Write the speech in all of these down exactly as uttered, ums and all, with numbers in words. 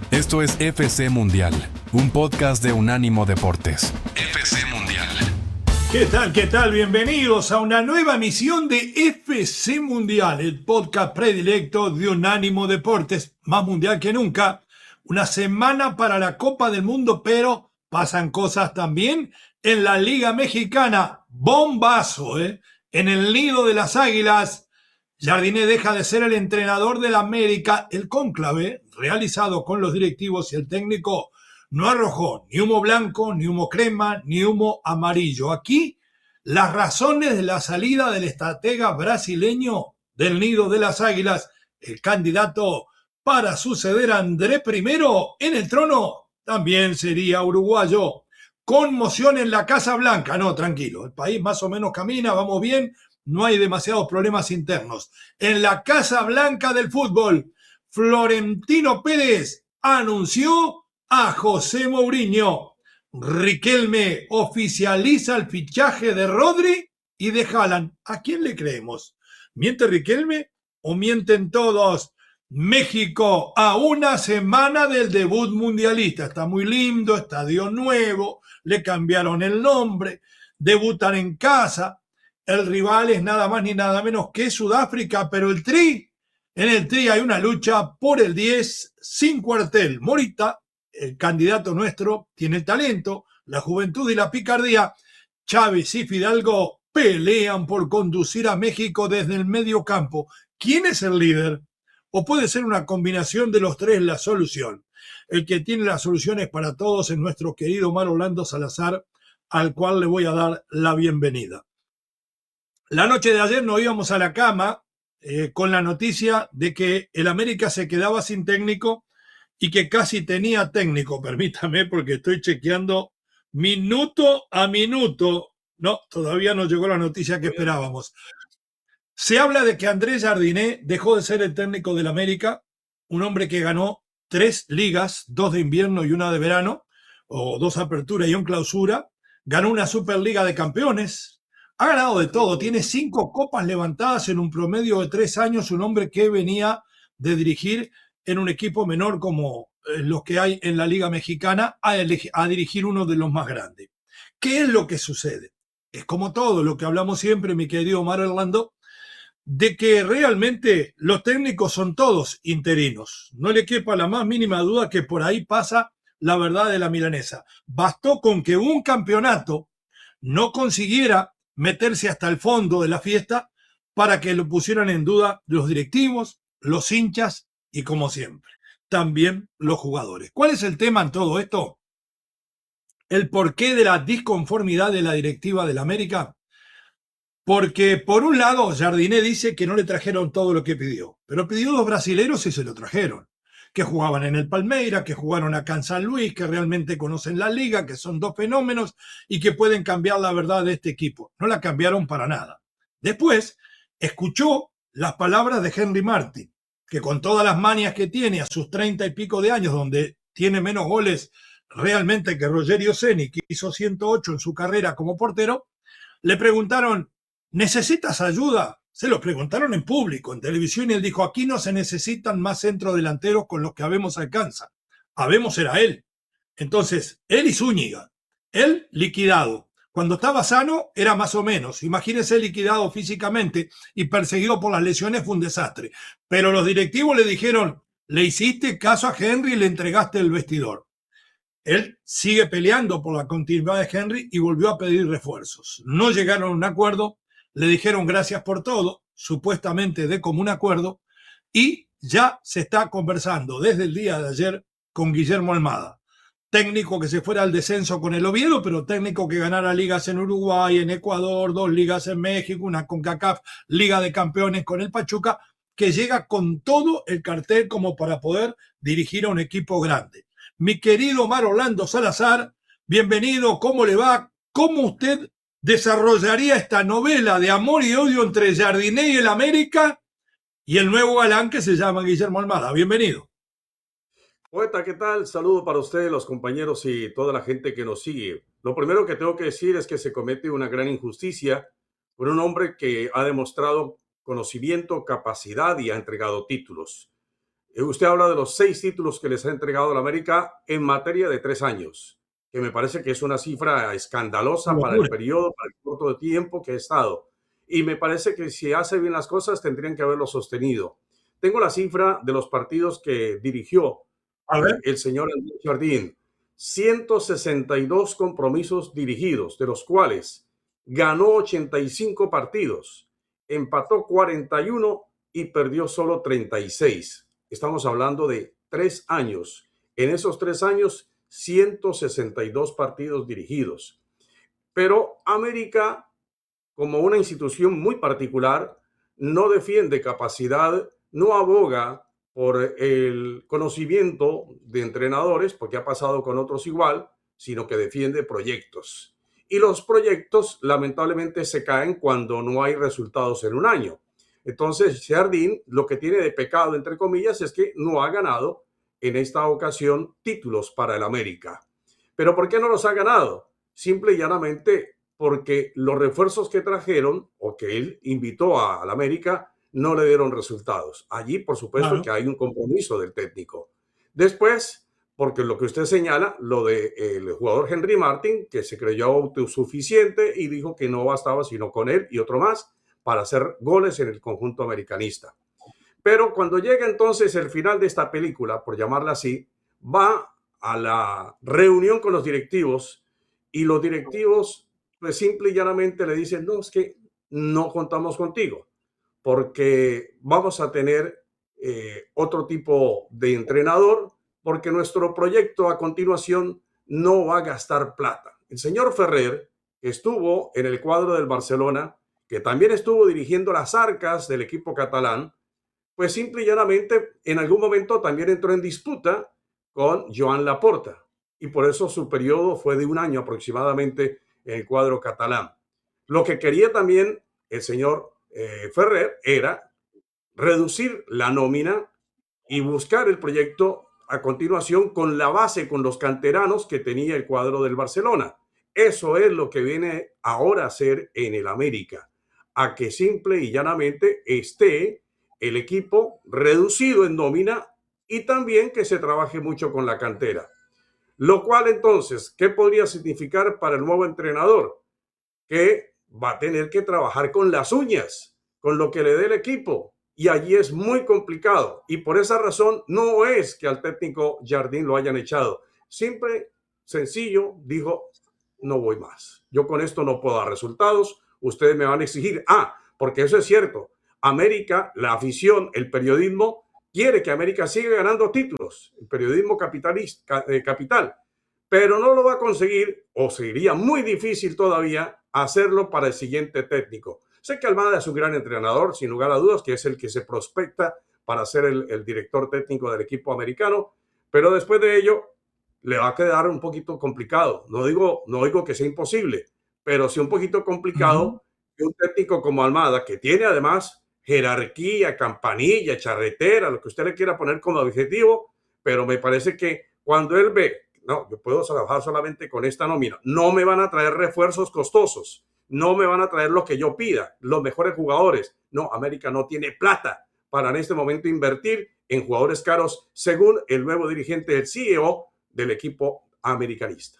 Esto es F C Mundial, un podcast de Unánimo Deportes. F C Mundial. ¿Qué tal? ¿Qué tal? Bienvenidos a una nueva emisión de F C Mundial, el podcast predilecto de Unánimo Deportes, más mundial que nunca. Una semana para la Copa del Mundo, pero pasan cosas también en la Liga Mexicana. Bombazo, ¿eh? En el nido de las Águilas, Jardiné deja de ser el entrenador del América. El cónclave, realizado con los directivos y el técnico, no arrojó ni humo blanco, ni humo crema, ni humo amarillo. Aquí, las razones de la salida del estratega brasileño del nido de las Águilas, el candidato para suceder a André Primero en el trono, también sería uruguayo. Conmoción en la Casa Blanca. No, tranquilo, el país más o menos camina, vamos bien, no hay demasiados problemas internos. En la Casa Blanca del fútbol, Florentino Pérez anunció a José Mourinho. Riquelme oficializa el fichaje de Rodri y de Haaland. ¿A quién le creemos? ¿Miente Riquelme o mienten todos? México a una semana del debut mundialista. Está muy lindo, estadio nuevo, le cambiaron el nombre, debutan en casa. El rival es nada más ni nada menos que Sudáfrica, pero el Tri, en el Tri hay una lucha por el diez sin cuartel. Morita, el candidato nuestro, tiene el talento, la juventud y la picardía. Chávez y Fidalgo pelean por conducir a México desde el medio campo. ¿Quién es el líder? ¿O puede ser una combinación de los tres la solución? El que tiene las soluciones para todos es nuestro querido Omar Orlando Salazar, al cual le voy a dar la bienvenida. La noche de ayer nos íbamos a la cama eh, con la noticia de que el América se quedaba sin técnico y que casi tenía técnico. Permítame, porque estoy chequeando minuto a minuto. No, todavía no llegó la noticia que esperábamos. Se habla de que Andrés Jardiné dejó de ser el técnico del América, un hombre que ganó tres ligas, dos de invierno y una de verano, o dos aperturas y un clausura, ganó una Superliga de Campeones, ha ganado de todo, tiene cinco copas levantadas en un promedio de tres años, un hombre que venía de dirigir en un equipo menor como los que hay en la Liga Mexicana a, a dirigir uno de los más grandes. ¿Qué es lo que sucede? Es como todo lo que hablamos siempre, mi querido Omar Orlando, de que realmente los técnicos son todos interinos. No le quepa la más mínima duda que por ahí pasa la verdad de la milanesa. Bastó con que un campeonato no consiguiera meterse hasta el fondo de la fiesta para que lo pusieran en duda los directivos, los hinchas y, como siempre, también los jugadores. ¿Cuál es el tema en todo esto? El porqué de la disconformidad de la directiva del América. Porque, por un lado, Jardiné dice que no le trajeron todo lo que pidió, pero pidió dos brasileros y se lo trajeron, que jugaban en el Palmeiras, que jugaron acá en San Luis, que realmente conocen la liga, que son dos fenómenos y que pueden cambiar la verdad de este equipo. No la cambiaron para nada. Después, escuchó las palabras de Henry Martin, que con todas las manias que tiene a sus treinta y pico de años, donde tiene menos goles realmente que Rogerio Ceni, que hizo ciento ocho en su carrera como portero, le preguntaron: ¿necesitas ayuda? Se lo preguntaron en público, en televisión, y él dijo: aquí no se necesitan más centrodelanteros con los que habemos alcanza. Habemos era él. Entonces, él y Zúñiga. Él liquidado. Cuando estaba sano era más o menos. Imagínense liquidado físicamente y perseguido por las lesiones, fue un desastre. Pero los directivos le dijeron: le hiciste caso a Henry y le entregaste el vestidor. Él sigue peleando por la continuidad de Henry y volvió a pedir refuerzos. No llegaron a un acuerdo. Le dijeron gracias por todo, supuestamente de común acuerdo, y ya se está conversando desde el día de ayer con Guillermo Almada, técnico que se fuera al descenso con el Oviedo, pero técnico que ganara ligas en Uruguay, en Ecuador, dos ligas en México, una CONCACAF, Liga de Campeones con el Pachuca, que llega con todo el cartel como para poder dirigir a un equipo grande. Mi querido Omar Orlando Salazar, bienvenido, ¿cómo le va? ¿Cómo usted desarrollaría esta novela de amor y odio entre Jardiné y el América y el nuevo galán que se llama Guillermo Almada? Bienvenido. Poeta, ¿qué tal? Saludo para ustedes, los compañeros y toda la gente que nos sigue. Lo primero que tengo que decir es que se comete una gran injusticia por un hombre que ha demostrado conocimiento, capacidad y ha entregado títulos. Eh, usted habla de los seis títulos que les ha entregado la América en materia de tres años, que me parece que es una cifra escandalosa para el Locura. periodo, para el corto de tiempo que ha estado. Y me parece que si hace bien las cosas tendrían que haberlo sostenido. Tengo la cifra de los partidos que dirigió A ver, eh, el señor Andrés Jardín. ciento sesenta y dos compromisos dirigidos, de los cuales ganó ochenta y cinco partidos, empató cuarenta y uno y perdió solo treinta y seis. Estamos hablando de tres años. En esos tres años, ciento sesenta y dos partidos dirigidos. Pero América, como una institución muy particular, no defiende capacidad, no aboga por el conocimiento de entrenadores, porque ha pasado con otros igual, sino que defiende proyectos. Y los proyectos lamentablemente se caen cuando no hay resultados en un año. Entonces, Jardín lo que tiene de pecado, entre comillas, es que no ha ganado en esta ocasión títulos para el América. ¿Pero por qué no los ha ganado? Simple y llanamente porque los refuerzos que trajeron o que él invitó a, a la América no le dieron resultados. Allí, por supuesto, claro. que hay un compromiso del técnico. Después, porque lo que usted señala, lo del de jugador Henry Martin, que se creyó autosuficiente y dijo que no bastaba sino con él y otro más para hacer goles en el conjunto americanista. Pero cuando llega entonces el final de esta película, por llamarla así, va a la reunión con los directivos y los directivos, pues simple y llanamente le dicen, no, es que no contamos contigo, porque vamos a tener eh, otro tipo de entrenador, porque nuestro proyecto a continuación no va a gastar plata. El señor Ferrer, que estuvo en el cuadro del Barcelona, que también estuvo dirigiendo las arcas del equipo catalán, pues simple y llanamente en algún momento también entró en disputa con Joan Laporta y por eso su periodo fue de un año aproximadamente en el cuadro catalán. Lo que quería también el señor eh, Ferrer era reducir la nómina y buscar el proyecto a continuación con la base, con los canteranos que tenía el cuadro del Barcelona. Eso es lo que viene ahora a hacer en el América, a que simple y llanamente esté el equipo reducido en nómina y también que se trabaje mucho con la cantera. Lo cual entonces, ¿qué podría significar para el nuevo entrenador? Que va a tener que trabajar con las uñas, con lo que le dé el equipo. Y allí es muy complicado. Y por esa razón no es que al técnico Jardín lo hayan echado. Simple, sencillo, dijo, no voy más. Yo con esto no puedo dar resultados. Ustedes me van a exigir. Ah, porque eso es cierto. América, la afición, el periodismo, quiere que América siga ganando títulos. El periodismo capitalista, eh, capital. Pero no lo va a conseguir, o sería muy difícil todavía, hacerlo para el siguiente técnico. Sé que Almada es un gran entrenador, sin lugar a dudas, que es el que se prospecta para ser el, el director técnico del equipo americano, pero después de ello le va a quedar un poquito complicado. No digo, no digo que sea imposible, pero sí un poquito complicado Uh-huh. que un técnico como Almada, que tiene además jerarquía, campanilla, charretera, lo que usted le quiera poner como objetivo, pero me parece que cuando él ve, no, yo puedo trabajar solamente con esta nómina, no me van a traer refuerzos costosos, no me van a traer lo que yo pida, los mejores jugadores. No, América no tiene plata para en este momento invertir en jugadores caros, según el nuevo dirigente, el C E O del equipo americanista.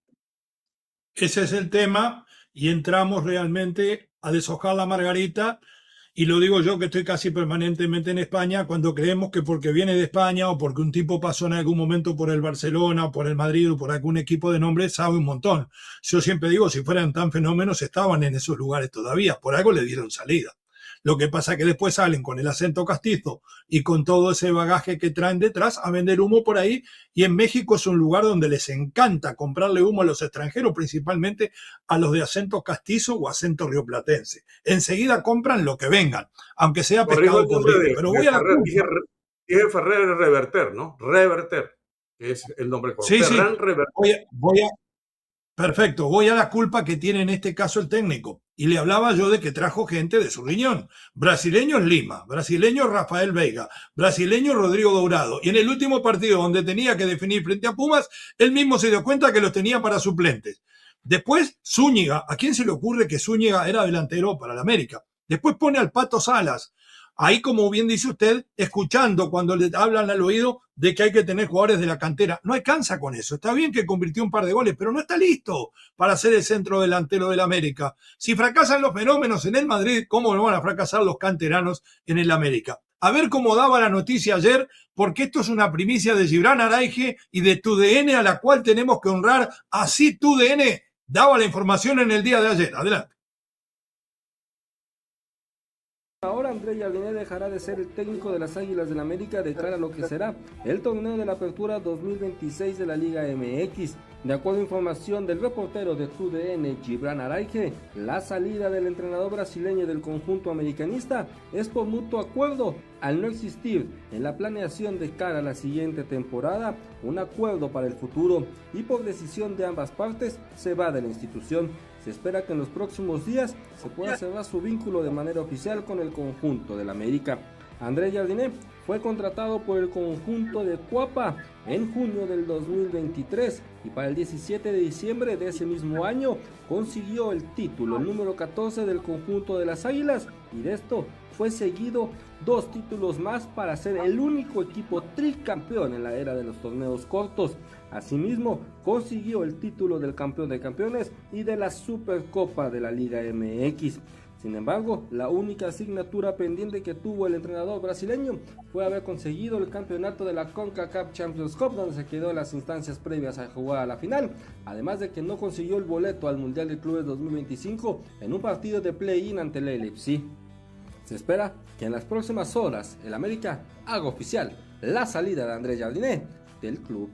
Ese es el tema y entramos realmente a deshojar la margarita. Y lo digo yo que estoy casi permanentemente en España, cuando creemos que porque viene de España o porque un tipo pasó en algún momento por el Barcelona o por el Madrid o por algún equipo de nombre, sabe un montón. Yo siempre digo, si fueran tan fenómenos, estaban en esos lugares todavía. Por algo le dieron salida. Lo que pasa es que después salen con el acento castizo y con todo ese bagaje que traen detrás a vender humo por ahí. Y en México es un lugar donde les encanta comprarle humo a los extranjeros, principalmente a los de acento castizo o acento rioplatense. Enseguida compran lo que vengan, aunque sea Corrijo pescado el nombre podrido. de, Pero de voy a la Ferrer. Dije, culpa. dije Ferrer es Reverter, ¿no? Reverter, que es el nombre correcto. Sí, sí. Ferran Reverter. Voy a, voy a, Perfecto, voy a la culpa que tiene en este caso el técnico. Y le hablaba yo de que trajo gente de su riñón. Brasileños Lima, brasileño Rafael Veiga, brasileño Rodrigo Dourado. Y en el último partido donde tenía que definir frente a Pumas, él mismo se dio cuenta que los tenía para suplentes. Después, Zúñiga. ¿A quién se le ocurre que Zúñiga era delantero para el América? Después pone al Pato Salas. Ahí, como bien dice usted, escuchando cuando le hablan al oído de que hay que tener jugadores de la cantera. No alcanza con eso. Está bien que convirtió un par de goles, pero no está listo para ser el centro delantero del América. Si fracasan los fenómenos en el Madrid, ¿cómo no van a fracasar los canteranos en el América? A ver cómo daba la noticia ayer, porque esto es una primicia de Gibran Araige y de TUDN, a la cual tenemos que honrar. Así TUDN daba la información en el día de ayer. Adelante. Ahora Andrés Jardine dejará de ser el técnico de las Águilas del América de cara a lo que será el torneo de la Apertura dos mil veintiséis de la Liga M X. De acuerdo a información del reportero de TUDN, Gibran Araige, la salida del entrenador brasileño del conjunto americanista es por mutuo acuerdo, al no existir en la planeación de cara a la siguiente temporada un acuerdo para el futuro, y por decisión de ambas partes se va de la institución. Se espera que en los próximos días se pueda cerrar su vínculo de manera oficial con el conjunto del América. Andrés Jardine fue contratado por el conjunto de Cuapa en junio del dos mil veintitrés y para el diecisiete de diciembre de ese mismo año consiguió el título, el número catorce del conjunto de las Águilas, y de esto fue seguido dos títulos más para ser el único equipo tricampeón en la era de los torneos cortos. Asimismo, consiguió el título del campeón de campeones y de la Supercopa de la Liga M X. Sin embargo, la única asignatura pendiente que tuvo el entrenador brasileño fue haber conseguido el campeonato de la CONCACAF Champions Cup, donde se quedó en las instancias previas a jugar a la final, además de que no consiguió el boleto al Mundial de Clubes dos mil veinticinco en un partido de play-in ante el Leipzig. Se espera que en las próximas horas el América haga oficial la salida de Andrés Jardine del club.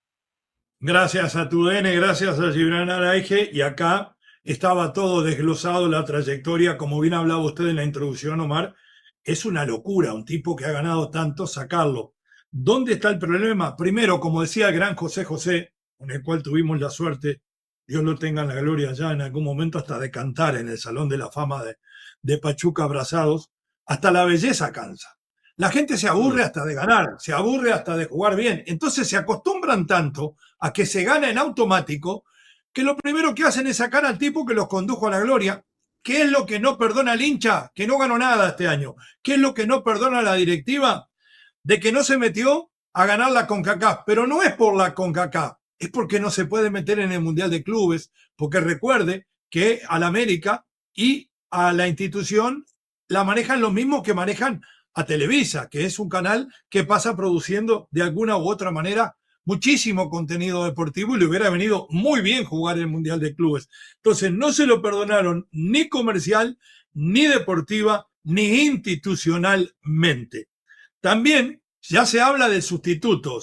Gracias a TUDN, gracias a Gibran Araige, y acá estaba todo desglosado, la trayectoria, como bien hablaba usted en la introducción, Omar. Es una locura, un tipo que ha ganado tanto, sacarlo. ¿Dónde está el problema? Primero, como decía el gran José José, con el cual tuvimos la suerte, Dios lo tenga en la gloria ya en algún momento, hasta de cantar en el Salón de la Fama de, de Pachuca abrazados, hasta la belleza cansa. La gente se aburre hasta de ganar, se aburre hasta de jugar bien. Entonces se acostumbran tanto a que se gana en automático, que lo primero que hacen es sacar al tipo que los condujo a la gloria. ¿Qué es lo que no perdona el hincha? Que no ganó nada este año. ¿Qué es lo que no perdona la directiva? De que no se metió a ganar la CONCACAF. Pero no es por la CONCACAF, es porque no se puede meter en el Mundial de Clubes, porque recuerde que al América y a la institución la manejan los mismos que manejan a Televisa, que es un canal que pasa produciendo de alguna u otra manera muchísimo contenido deportivo, y le hubiera venido muy bien jugar el Mundial de Clubes. Entonces no se lo perdonaron ni comercial, ni deportiva, ni institucionalmente. También ya se habla de sustitutos.